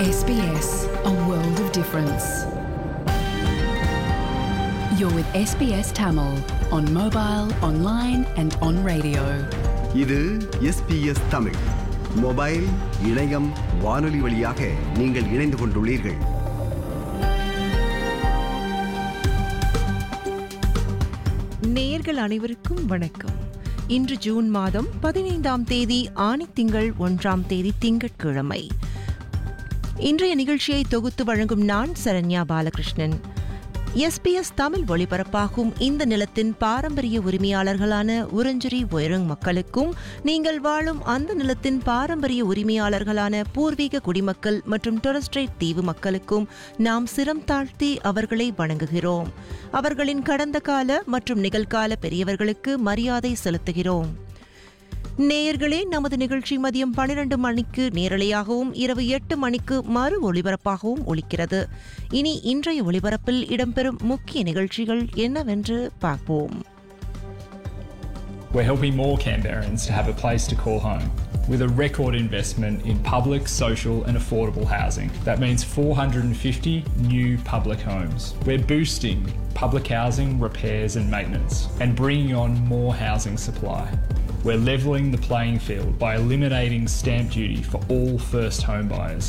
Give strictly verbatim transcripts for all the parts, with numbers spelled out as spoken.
S B S, a world of difference. You're with S B S Tamil on mobile, online and on radio. இது S B S Tamil mobile, இணையம், வானொலி வழியாக நீங்கள் இணைந்து கொண்டுள்ளீர்கள். நேயர்கள் அனைவருக்கும் வணக்கம். இன்று ஜூன் மாதம் பதினைந்தாம் தேதி ஆணித்திங்கள் ஒன்றாம் தேதி திங்கட்கிழமை. இன்றைய நிகழ்ச்சியை தொகுத்து வழங்கும் நான் Saranya Balakrishnan. S B S Tamil ஒளிபரப்பாகும் இந்த நிலத்தின் பாரம்பரிய உரிமையாளர்களான உரஞ்சரி ஒயரங் மக்களுக்கும், நீங்கள் வாழும் அந்த நிலத்தின் பாரம்பரிய உரிமையாளர்களான பூர்வீக குடிமக்கள் மற்றும் டொரஸ்ட்ரைட் தீவு மக்களுக்கும் நாம் சிரம் தாழ்த்தி அவர்களை வணங்குகிறோம். அவர்களின் கடந்த கால மற்றும் நிகழ்கால பெரியவர்களுக்கு மரியாதை செலுத்துகிறோம். நேயர்களே, நமது நிகழ்ச்சி மதியம் பனிரெண்டு மணிக்கு நேரலையாகவும் இரவு எட்டு மணிக்கு மறு ஒளிபரப்பாகவும் ஒலிக்கிறது. இனி இன்றைய ஒளிபரப்பில் இடம்பெறும் முக்கிய நிகழ்ச்சிகள் என்னவென்று பார்ப்போம். We're helping more Canberrans to have a place to call home with a record investment in public, social and affordable housing. That means four hundred fifty new public homes. We're boosting public housing repairs and maintenance and bringing on more housing supply. We're levelling the playing field by eliminating stamp duty for all first home buyers.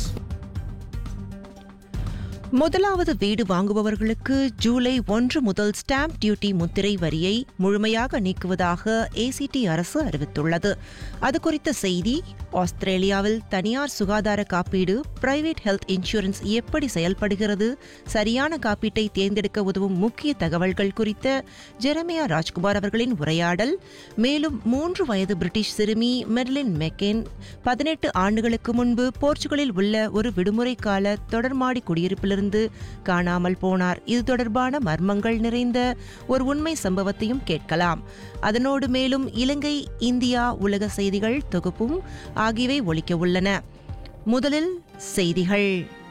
முதலாவது வீடு வாங்குபவர்களுக்கு ஜூலை ஒன்று முதல் stamp duty முத்திரை வரியை முழுமையாக நீக்குவதாக A C T அரசு அறிவித்துள்ளது. அது குறித்த செய்தி, ஆஸ்திரேலியாவில் தனியார் சுகாதார காப்பீடு, பிரைவேட் ஹெல்த் இன்சூரன்ஸ் எப்படி செயல்படுகிறது, சரியான காப்பீட்டை தேர்ந்தெடுக்க உதவும் முக்கிய தகவல்கள் குறித்த ஜெரமியா ராஜ்குமார் அவர்களின் உரையாடல். மேலும் மூன்று வயது பிரிட்டிஷ் சிறுமி மெர்லின் மெக்கேன் பதினெட்டு ஆண்டுகளுக்கு முன்பு போர்ச்சுகலில் உள்ள ஒரு விடுமுறை கால தொடர்மாடி குடியிருப்பிலிருந்து காணாமல் போனார். இது தொடர்பான மர்மங்கள் நிறைந்த ஒரு உண்மை சம்பவத்தையும் கேட்கலாம். அதனோடு மேலும் இலங்கை, இந்தியா, உலக செய்திகள் தொகுப்பும் ஆகியவை ஒலிக்க உள்ளன. முதலில் செய்திகள்.